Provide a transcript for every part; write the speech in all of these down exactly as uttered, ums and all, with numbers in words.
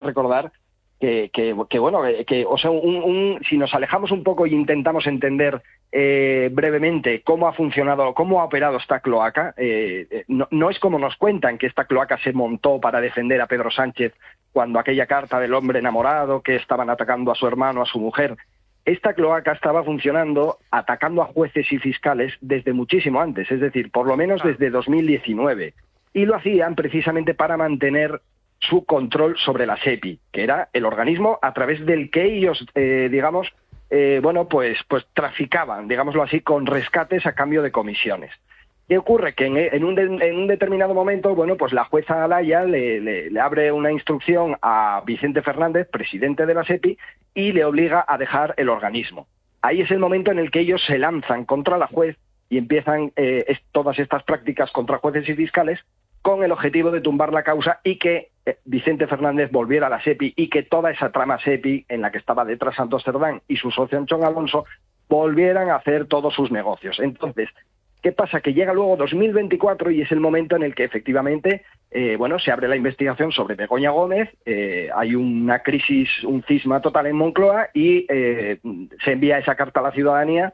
recordar que, que, que bueno, que o sea, un, un, si nos alejamos un poco e intentamos entender eh, brevemente cómo ha funcionado, cómo ha operado esta cloaca, eh, no, no es como nos cuentan que esta cloaca se montó para defender a Pedro Sánchez cuando aquella carta del hombre enamorado, que estaban atacando a su hermano, a su mujer. Esta cloaca estaba funcionando atacando a jueces y fiscales desde muchísimo antes, es decir, por lo menos desde dos mil diecinueve. Y lo hacían precisamente para mantener su control sobre la SEPI, que era el organismo a través del que ellos, eh, digamos, eh, bueno, pues, pues traficaban, digámoslo así, con rescates a cambio de comisiones. ¿Qué ocurre? Que en, en, un, de, en un determinado momento, bueno, pues la jueza Alaya le, le, le abre una instrucción a Vicente Fernández, presidente de la SEPI, y le obliga a dejar el organismo. Ahí es el momento en el que ellos se lanzan contra la juez y empiezan eh, es, todas estas prácticas contra jueces y fiscales con el objetivo de tumbar la causa y que eh, Vicente Fernández volviera a la SEPI y que toda esa trama SEPI en la que estaba detrás Santos Cerdán y su socio Anchón Alonso volvieran a hacer todos sus negocios. Entonces, ¿qué pasa? Que llega luego dos mil veinticuatro y es el momento en el que efectivamente eh, bueno, se abre la investigación sobre Begoña Gómez, eh, hay una crisis, un cisma total en Moncloa y eh, se envía esa carta a la ciudadanía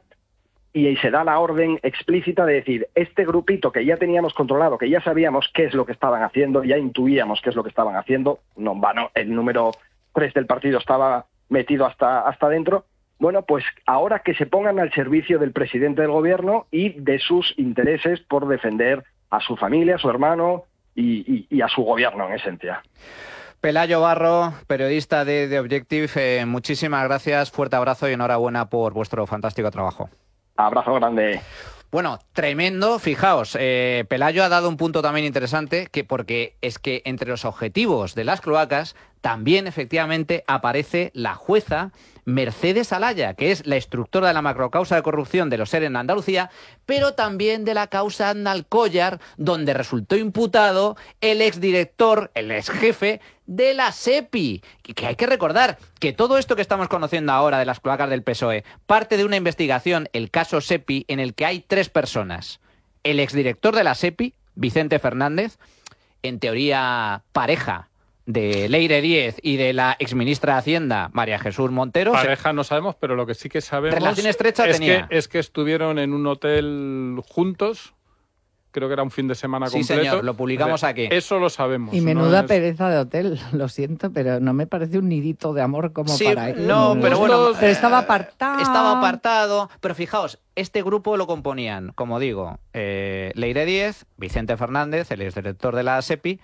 y se da la orden explícita de decir, este grupito que ya teníamos controlado, que ya sabíamos qué es lo que estaban haciendo, ya intuíamos qué es lo que estaban haciendo, no en vano, el número tres del partido estaba metido hasta, hasta dentro. Bueno, pues ahora que se pongan al servicio del presidente del gobierno y de sus intereses por defender a su familia, a su hermano y, y, y a su gobierno en esencia. Pelayo Barro, periodista de The Objective, eh, muchísimas gracias, fuerte abrazo y enhorabuena por vuestro fantástico trabajo. Abrazo grande. Bueno, tremendo. Fijaos, eh, Pelayo ha dado un punto también interesante, que porque es que entre los objetivos de las cloacas también efectivamente aparece la jueza Mercedes Alaya, que es la instructora de la macrocausa de corrupción de los ERE en Andalucía, pero también de la causa Aznalcóllar, donde resultó imputado el exdirector, el exjefe de la SEPI. Que hay que recordar que todo esto que estamos conociendo ahora de las cloacas del P S O E parte de una investigación, el caso SEPI, en el que hay tres personas. El exdirector de la SEPI, Vicente Fernández, en teoría pareja de Leire Díez y de la exministra de Hacienda, María Jesús Montero. Pareja no sabemos, pero lo que sí que sabemos relación estrecha es, tenía. Que, es que estuvieron en un hotel juntos, creo que era un fin de semana sí, completo. Sí, señor, lo publicamos o sea, aquí. Eso lo sabemos. Y menuda no es... pereza de hotel, lo siento, pero no me parece un nidito de amor como sí, para él. No, no, pero bueno. Pero estaba apartado. Estaba apartado, pero fijaos, este grupo lo componían, como digo, eh, Leire Díez, Vicente Fernández, el exdirector de la SEPI,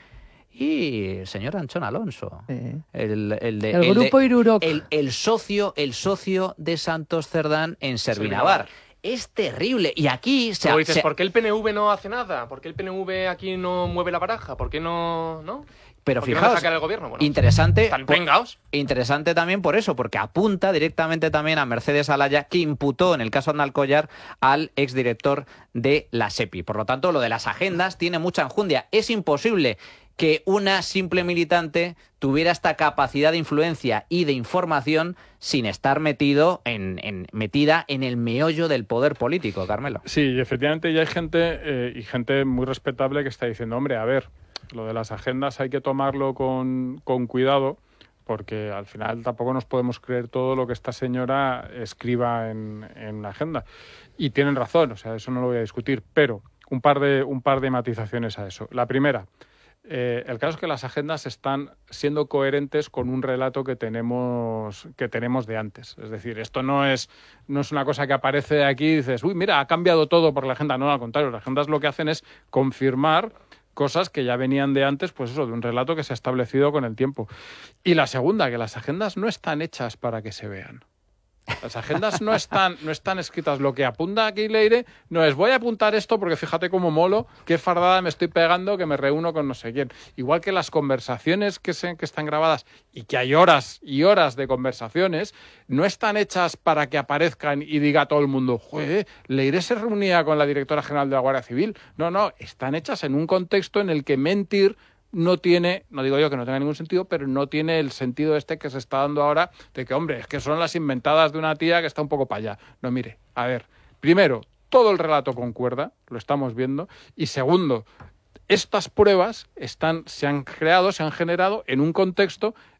y el señor Anchón Alonso, sí. el, el, de, el, el grupo de, Iruroc. El, el, socio, el socio de Santos Cerdán en Servinavar. Es terrible. Y aquí se... Como dices, se... ¿por qué el P N V no hace nada? ¿Por qué el P N V aquí no mueve la baraja? ¿Por qué no...? ¿no? Pero ¿Por qué fijaos, no sacar el gobierno? Bueno, interesante, están por, vengaos. interesante también por eso, porque apunta directamente también a Mercedes Alaya, que imputó en el caso Aznalcóllar al exdirector de la SEPI. Por lo tanto, lo de las agendas tiene mucha enjundia. Es imposible que una simple militante tuviera esta capacidad de influencia y de información sin estar metido en, en metida en el meollo del poder político, Carmelo. Sí, efectivamente ya hay gente, eh, y gente muy respetable que está diciendo, hombre, a ver, lo de las agendas hay que tomarlo con, con cuidado, porque al final tampoco nos podemos creer todo lo que esta señora escriba en, en la agenda. Y tienen razón, o sea, eso no lo voy a discutir, pero un par de, un par de matizaciones a eso. La primera... Eh, el caso es que las agendas están siendo coherentes con un relato que tenemos que tenemos de antes. Es decir, esto no es, no es una cosa que aparece de aquí y dices, uy, mira, ha cambiado todo por la agenda. No, al contrario, las agendas lo que hacen es confirmar cosas que ya venían de antes, pues eso, de un relato que se ha establecido con el tiempo. Y la segunda, que las agendas no están hechas para que se vean. Las agendas no están, no están escritas. Lo que apunta aquí Leire no es voy a apuntar esto porque fíjate cómo molo, qué fardada me estoy pegando, que me reúno con no sé quién. Igual que las conversaciones que, se, que están grabadas y que hay horas y horas de conversaciones, no están hechas para que aparezcan y diga todo el mundo, joder, Leire se reunía con la directora general de la Guardia Civil. No, no, están hechas en un contexto en el que mentir no tiene, no digo yo que no tenga ningún sentido, pero no tiene el sentido este que se está dando ahora de que, hombre, es que son las inventadas de una tía que está un poco para allá. No, mire, a ver, primero, todo el relato concuerda, lo estamos viendo, y segundo, estas pruebas están, se han creado, se han generado en un contexto